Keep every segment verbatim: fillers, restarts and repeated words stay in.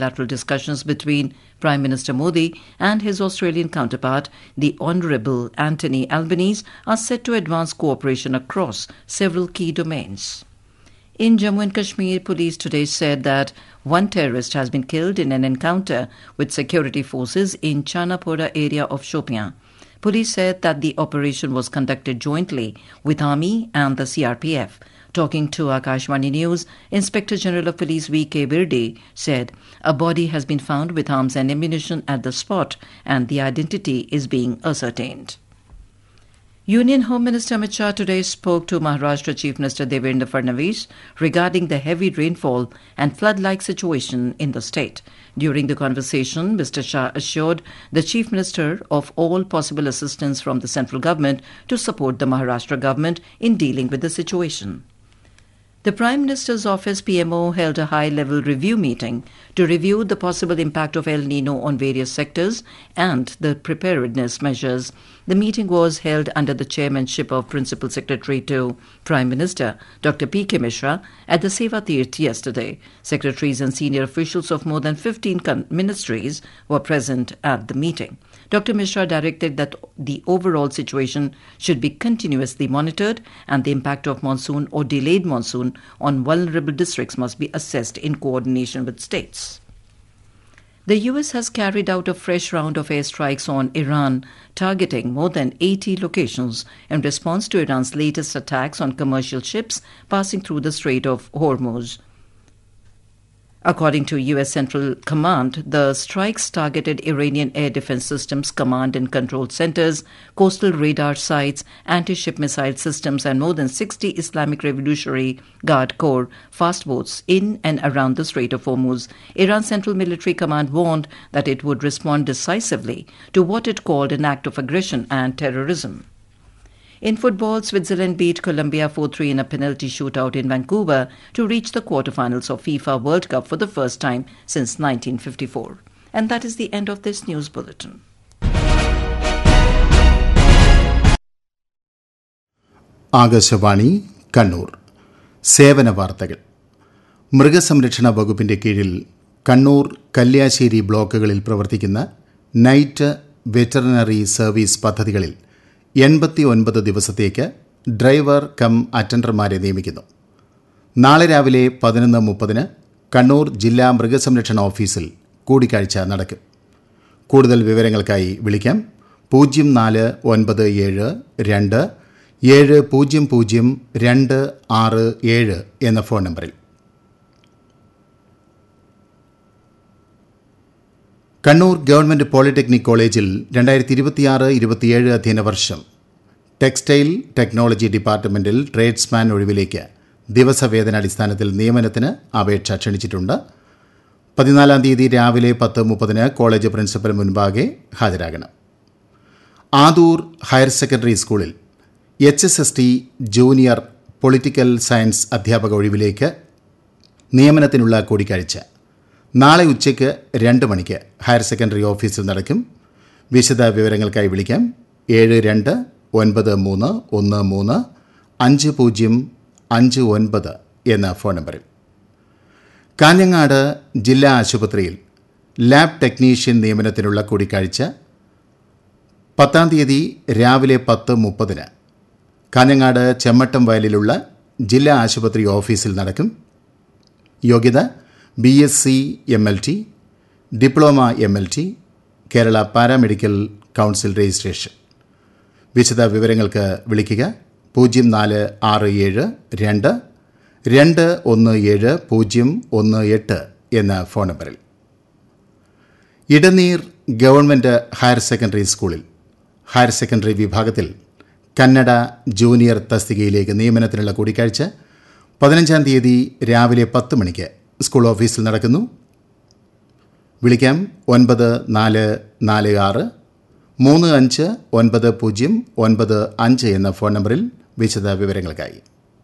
bilateral discussions between Prime Minister Modi and his Australian counterpart, the Honourable Anthony Albanese, are set to advance cooperation across several key domains. In Jammu and Kashmir, police today said that one terrorist has been killed in an encounter with security forces in Chanapora area of Shopian. Police said that the operation was conducted jointly with Army and the C R P F. Talking to Akashvani News, Inspector General of Police V K Birde said a body has been found with arms and ammunition at the spot and the identity is being ascertained. Union Home Minister Amit Shah today spoke to Maharashtra Chief Minister Devendra Fadnavis regarding the heavy rainfall and flood-like situation in the state. During the conversation, Mister Shah assured the Chief Minister of all possible assistance from the central government to support the Maharashtra government in dealing with the situation. The Prime Minister's Office P M O held a high-level review meeting to review the possible impact of El Nino on various sectors and the preparedness measures. The meeting was held under the chairmanship of Principal Secretary to Prime Minister, Doctor P K Mishra, at the Seva Tirth yesterday. Secretaries and senior officials of more than fifteen ministries were present at the meeting. Doctor Mishra directed that the overall situation should be continuously monitored and the impact of monsoon or delayed monsoon on vulnerable districts must be assessed in coordination with states. The U S has carried out a fresh round of airstrikes on Iran, targeting more than eighty locations in response to Iran's latest attacks on commercial ships passing through the Strait of Hormuz. According to U S Central Command, the strikes targeted Iranian air defense systems, command and control centers, coastal radar sites, anti-ship missile systems, and more than sixty Islamic Revolutionary Guard Corps fast boats in and around the Strait of Hormuz. Iran's Central Military Command warned that it would respond decisively to what it called an act of aggression and terrorism. In football, Switzerland beat Colombia four three in a penalty shootout in Vancouver to reach the quarterfinals of FIFA World Cup for the first time since nineteen fifty-four. And that is the end of this news bulletin. Akashvani Kannur സേവന വാർത്തകൾ. മൃഗസംരക്ഷണ വകുപ്പിന്റെ കീഴിൽ കണ്ണൂർ കല്യാശ്ശേരി ബ്ലോക്കുകളിൽ പ്രവർത്തിക്കുന്ന night veterinary service പദ്ധതികളിൽ എൺപത്തി ഒൻപത് ദിവസത്തേക്ക് ഡ്രൈവർ കം അറ്റൻഡർമാരെ നിയമിക്കുന്നു. നാളെ രാവിലെ പതിനൊന്ന് മുപ്പതിന് കണ്ണൂർ ജില്ലാ മൃഗസംരക്ഷണ ഓഫീസിൽ കൂടിക്കാഴ്ച നടക്കും. കൂടുതൽ വിവരങ്ങൾക്കായി വിളിക്കാം പൂജ്യം നാല് ഒൻപത് ഏഴ് രണ്ട് ഏഴ് പൂജ്യം പൂജ്യം രണ്ട് ആറ് ഏഴ് എന്ന ഫോൺ നമ്പറിൽ. കണ്ണൂർ ഗവൺമെന്റ് പോളിടെക്നിക് കോളേജിൽ രണ്ടായിരത്തി ഇരുപത്തിയാറ് ഇരുപത്തിയേഴ് അധ്യയന വർഷം ടെക്സ്റ്റൈൽ ടെക്നോളജി ഡിപ്പാർട്ട്മെന്റിൽ ട്രേഡ്സ്മാൻ ഒഴിവിലേക്ക് ദിവസവേതനാടിസ്ഥാനത്തിൽ നിയമനത്തിന് അപേക്ഷ ക്ഷണിച്ചിട്ടുണ്ട്. പതിനാലാം തീയതി രാവിലെ പത്ത് മുപ്പതിന് കോളേജ് പ്രിൻസിപ്പൽ മുൻപാകെ ഹാജരാകണം. ആദൂർ ഹയർ സെക്കൻഡറി സ്കൂളിൽ H S S T junior political science അധ്യാപക ഒഴിവിലേക്ക് നിയമനത്തിനുള്ള കൂടിക്കാഴ്ച നാളെ ഉച്ചയ്ക്ക് രണ്ട് മണിക്ക് ഹയർ സെക്കൻഡറി ഓഫീസിൽ നടക്കും. വിശദ വിവരങ്ങൾക്കായി വിളിക്കാം ഏഴ് രണ്ട് ഒൻപത് മൂന്ന് ഒന്ന് മൂന്ന് അഞ്ച് പൂജ്യം അഞ്ച് ഒൻപത് എന്ന ഫോൺ നമ്പറിൽ. കാഞ്ഞങ്ങാട് ജില്ലാ ആശുപത്രിയിൽ ലാബ് ടെക്നീഷ്യൻ നിയമനത്തിനുള്ള കൂടിക്കാഴ്ച പത്താം തീയതി രാവിലെ പത്ത് മുപ്പതിന് കാഞ്ഞങ്ങാട് ചെമ്മട്ടം വയലിലുള്ള ജില്ലാ ആശുപത്രി ഓഫീസിൽ നടക്കും. യോഗ്യത B S C M L T, diploma M L T, Kerala paramedical council registration. വിശദ വിവരങ്ങൾക്ക് വിളിക്കുക പൂജ്യം നാല് ആറ് ഏഴ് രണ്ട് രണ്ട് ഒന്ന് ഏഴ് പൂജ്യം ഒന്ന് എട്ട് എന്ന ഫോൺ നമ്പറിൽ. ഇടനീർ ഗവൺമെൻറ് ഹയർ സെക്കൻഡറി സ്കൂളിൽ ഹയർ സെക്കൻഡറി വിഭാഗത്തിൽ കന്നഡ ജൂനിയർ തസ്തികയിലേക്ക് നിയമനത്തിനുള്ള കൂടിക്കാഴ്ച പതിനഞ്ചാം തീയതി രാവിലെ പത്ത് മണിക്ക് സ്കൂൾ ഓഫീസിൽ നടക്കുന്നു. വിളിക്കാം ഒൻപത് നാല് നാല് ആറ് മൂന്ന് അഞ്ച് ഒൻപത് പൂജ്യം ഒൻപത് അഞ്ച് എന്ന ഫോൺ നമ്പറിൽ വിശദ വിവരങ്ങൾക്കായി.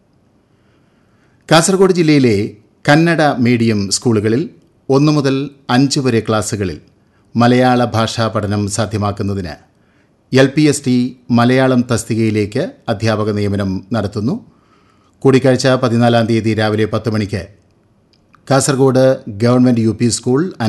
കാസർഗോഡ് ജില്ലയിലെ കന്നഡ മീഡിയം സ്കൂളുകളിൽ ഒന്നു മുതൽ അഞ്ച് വരെ ക്ലാസ്സുകളിൽ മലയാള ഭാഷാ പഠനം സാധ്യമാക്കുന്നതിന് L P S T Malayalam തസ്തികയിലേക്ക് അധ്യാപക നിയമനം നടത്തുന്നു. കൂടിക്കാഴ്ച പതിനാലാം തീയതി രാവിലെ പത്ത് മണിക്ക് Kasaragod government U P school